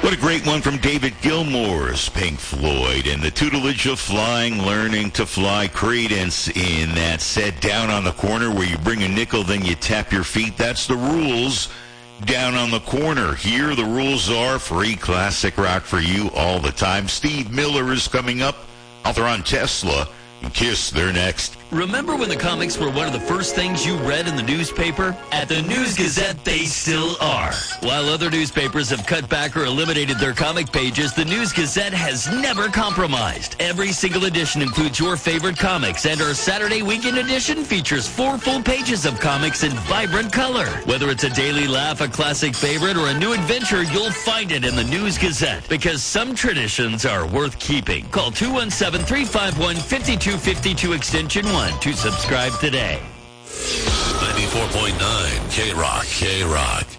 What a great one from David Gilmour's Pink Floyd and the tutelage of flying, learning to fly. Credence in that set down on the corner where you bring a nickel, then you tap your feet. That's the rules down on the corner. Here the rules are free classic rock for you all the time. Steve Miller is coming up. Author on Tesla and Kiss, they're next. Remember when the comics were one of the first things you read in the newspaper? At the News-Gazette, they still are. While other newspapers have cut back or eliminated their comic pages, the News-Gazette has never compromised. Every single edition includes your favorite comics, and our Saturday weekend edition features 4 full pages of comics in vibrant color. Whether it's a daily laugh, a classic favorite, or a new adventure, you'll find it in the News-Gazette, because some traditions are worth keeping. Call 217-351-5252 extension 1 to subscribe today. 94.9 K-Rock.